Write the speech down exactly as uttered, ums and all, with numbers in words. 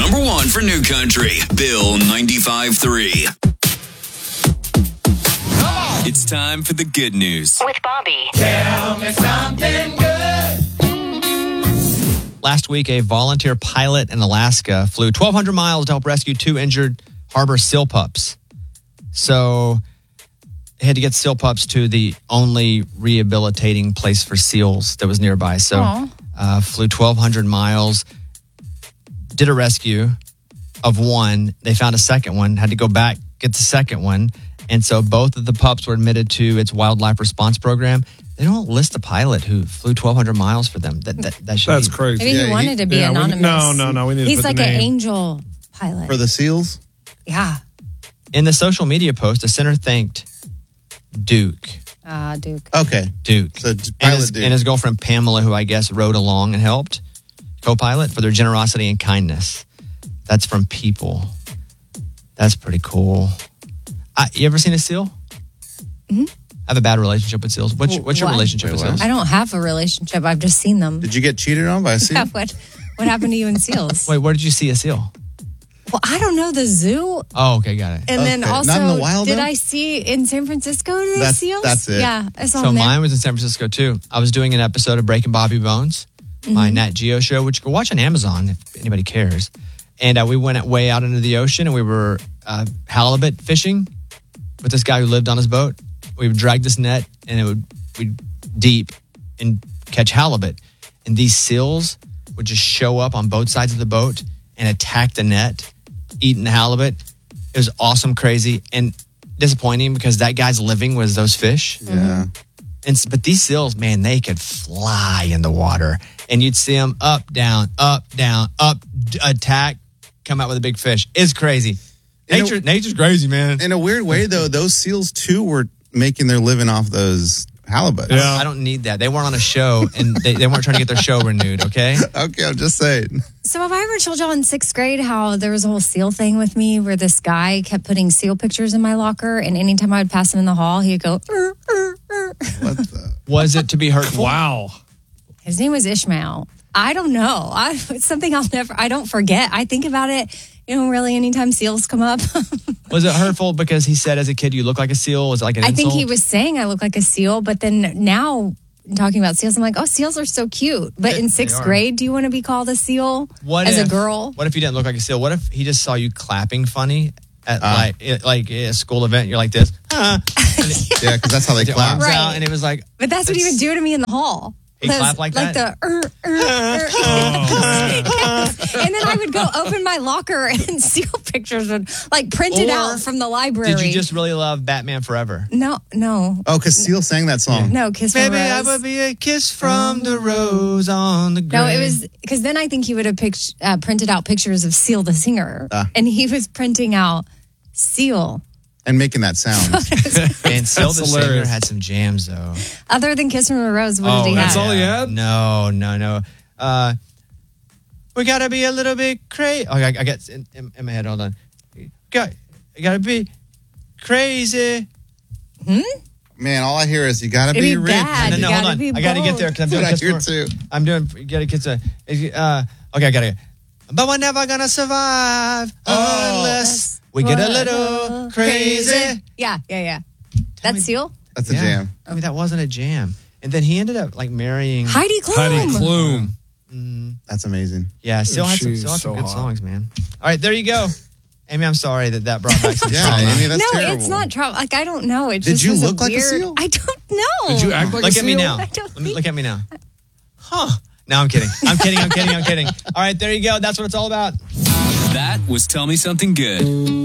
number one for New Country, Bill ninety-five point three. It's time for the good news with Bobby. Tell me something good. Last week, a volunteer pilot in Alaska flew twelve hundred miles to help rescue two injured harbor seal pups. So they had to get seal pups to the only rehabilitating place for seals that was nearby. So uh, flew twelve hundred miles, did a rescue of one. They found a second one, had to go back, get the second one. And so both of the pups were admitted to its wildlife response program. They don't list a pilot who flew twelve hundred miles for them. That that, that should That's be, crazy. Maybe yeah, he wanted he, to be yeah, anonymous. We, no, no, no. We need to He's put like the an name. angel pilot. For the seals? Yeah. In the social media post, the center thanked Duke. Ah, uh, Duke. Okay. Duke. So and, pilot his, Duke. and his girlfriend Pamela, who I guess rode along and helped, co-pilot, for their generosity and kindness. That's from People. That's pretty cool. I, you ever seen a seal? Mm-hmm. I have a bad relationship with seals. What's, what's your What? relationship Wait, with what? seals? I don't have a relationship. I've just seen them. Did you get cheated on by a seal? Yeah, what, what happened to you in seals? Wait, where did you see a seal? Well, I don't know. The zoo. Oh, okay, got it. And then Okay. also, Not in the wild, did though? I see in San Francisco, do they have That's- seals? that's it. Yeah, I saw So them there. mine was in San Francisco too. I was doing an episode of Breaking Bobby Bones, my Nat Geo show, which you can watch on Amazon if anybody cares. And uh, we went way out into the ocean and we were uh, halibut fishing with this guy who lived on his boat. We would drag this net and it would we'd deep and catch halibut. And these seals would just show up on both sides of the boat and attack the net, eating the halibut. It was awesome, crazy, and disappointing because that guy's living was those fish. Yeah. And, but these seals, man, they could fly in the water. And you'd see them up, down, up, down, up, d- attack, come out with a big fish. It's crazy. In a- Nature, nature's crazy, man. In a weird way, though, those seals, too, were making their living off those halibut. Yeah. I don't need that. They weren't on a show, and they, they weren't trying to get their show renewed, okay? Okay, I'm just saying. So have I ever told y'all in sixth grade how there was a whole seal thing with me where this guy kept putting seal pictures in my locker, and anytime I would pass him in the hall, he'd go, "Er, er, er." What the? Was it to be hurtful? Wow. His name was Ishmael. I don't know. I, it's something I'll never, I don't forget. I think about it, you know, really anytime seals come up. Was it hurtful because he said as a kid you look like a seal? Was it like an I insult? think he was saying I look like a seal, but then now talking about seals, I'm like, oh, seals are so cute. But They- in sixth they are. grade, do you want to be called a seal What as if, a girl? What if you didn't look like a seal? What if he just saw you clapping funny at Uh. like it, like a school event? You're like this, huh? Yeah, because that's how they Your clap. arms Right. out, and it was like, But that's, what he That's- would do to me in the hall. He Those- clapped like like that? the er, er, er. Yes. And then I would go open my locker and seal pictures would like printed Or out from the library. Did you just really love Batman Forever? no no Oh, because Seal sang that song. no kiss from Maybe a I rose. would be a kiss from the rose on the grave. No, it was because then I think he would have pict- uh, printed out pictures of Seal the singer, Ah. and he was printing out Seal. And making that sound. And still the That's singer hilarious. had some jams though. Other than Kiss from a Rose, what did he that's have? all he had? No, no, no. Uh, we gotta be a little bit crazy. Oh, I, I got in, in, in my head. Hold on. Got, you gotta be crazy. Man, all I hear is you gotta It'd be, be rich. bad. No, no, You hold gotta on. be I gotta get bold. there because I'm doing That's kiss what I hear from- too. I'm doing. You gotta kiss a. Uh, okay, I gotta. But we're never gonna survive Oh. unless we get a little crazy. Yeah, yeah, yeah. me- That's Seal. That's a Yeah. jam. I mean, that wasn't a jam. And then he ended up like marrying. Heidi Klum. Heidi Klum. That's amazing. Yeah, still had some, She's still had some so good hot. songs, man. All right, there you go. Amy, I'm sorry that that brought back some Yeah, trauma. Amy, that's no, terrible. it's not trouble. Like I don't know. It Did just you was look like a weird, seal? I don't know. Did you act like Look a at me seal? now. I don't Let me- think- Look at me now. Huh. No, I'm kidding. I'm kidding. I'm kidding. I'm kidding. All right, there you go. That's what it's all about. That was Tell Me Something Good.